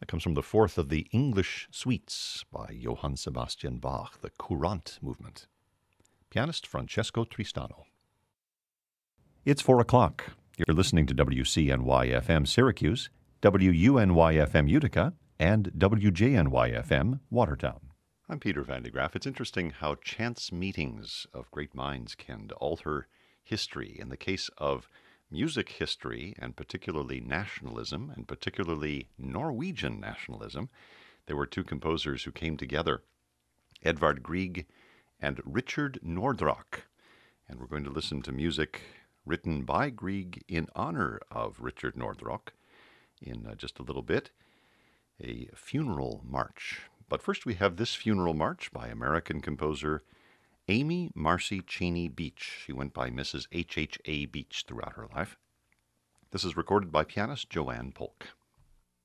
It comes from the fourth of the English Suites by Johann Sebastian Bach, the Courant movement. Pianist Francesco Tristano. It's 4 o'clock. You're listening to WCNY-FM Syracuse, WUNY-FM Utica, and WJNY-FM Watertown. I'm Peter Van de Graaff. It's interesting how chance meetings of great minds can alter history. In the case of music history, and particularly nationalism, and particularly Norwegian nationalism, there were two composers who came together, Edvard Grieg and Richard Nordraak. And we're going to listen to music written by Grieg in honor of Richard Nordraak in just a little bit, a funeral march. But first we have this funeral march by American composer Amy Marcy Cheney Beach. She went by Mrs. H.H.A. Beach throughout her life. This is recorded by pianist Joanne Polk.